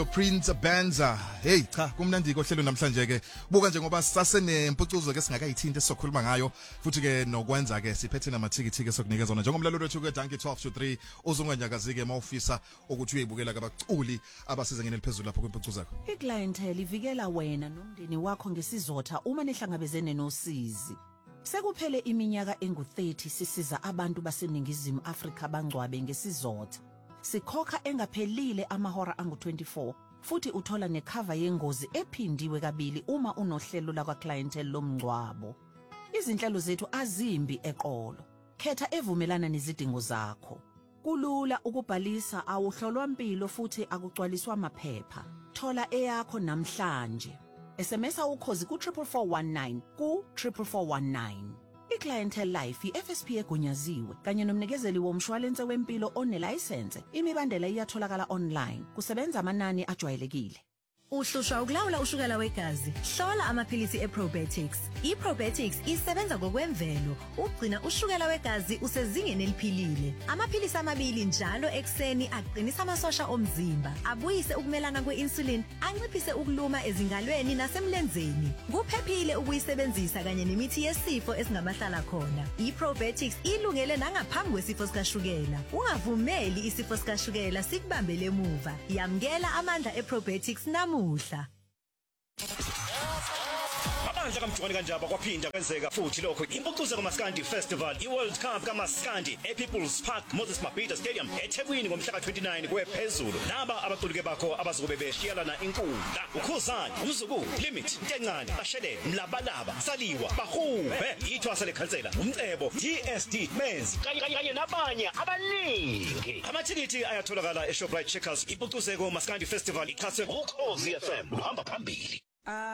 Prince Benza. Hey cha kumnandi kohlelo namhlanje ke buka nje ngoba sasenempucuzo ke singakayithinta esizokhuluma ngayo futhi ke nokwenza ke siphethe namathikithi ke sokunikeza ona njengomlalelo wethu ke Dankie 12 to 3 uzonganyakazi ke mawufisa ukuthi uyibukela kabaculi abasezingeni eliphezulu lapho kwempucuzo zakho. Iclientele ivikela wena nomndeni wakho ngesizotha uma nihlangabezene nosizi. Sekuphele iminyaka engu30 sisiza abantu baseningizimu Afrika bangcwabe ngesizotha. Sikhokha engaphelile amahora angu24 futhi uthola necover yengozi ephindiwe kabili uma unohlelo la clientele lomngcwabo. Izinhlelo zethu azimbi eqolo. Khetha evumelana nezidingo zakho. Kulula ukubhalisa awuhlolwa impilo futhi akugcwaliswa amaphepha. Thola eyakho namhlanje. SMS ukhozi ku 44419 ku 44419. Iclientele Life iFSP egunyaziwe kanye nomnikezeli womshwalense wempilo onelicense. Imibandela iyatholakala online. Kusebenza amanani ajwayelekile. Uhlushwa ukulawula ushukela wegazi. Hlola amaphilisi eProbetics. iProbetics isebenza ngokwemvelo, ugcina ushukela wegazi usezingeni eliphilile. Amaphilisi amabili njalo ekseni aqinisa amasosha omzimba, abuyise ukumelana kwe-insulin, anciphise ukuluma ezingalweni nasemlenzeni. Kuphephile ukuyisebenzisa kanye nemithi yesifo esingamahlala khona. iProbetics ilungele nangaphambi kwesifo sikashukela. Ungavumeli isifo sikashukela sikubambele emuva. Yamkela amandla eProbetics namuhla. Amandla kaMjwani kanjaba kwaphinda kwenzeka futhi lokho impucuzo kaMaskandi Festival iWorld Cup kaMaskandi ePeople's Park Moses Mabhida Stadium eThekwini ngomhla ka29 kwephezulu. Naba abaculi bakho abazobe beshiyalana inkundla. Ukhuzani, Umzukulu, Limit, Ntencane, Bashele, Mlabalaba, Saliwa, Bahube, ithwasa lekhansela, Umcebo, TSD Menzi kanye nabanye abaningi. Amathikithi ayatholakala eShoprite Checkers. Impucuzo kaMaskandi Festival ikhaswe uKhozi FM. Uhamba phambili.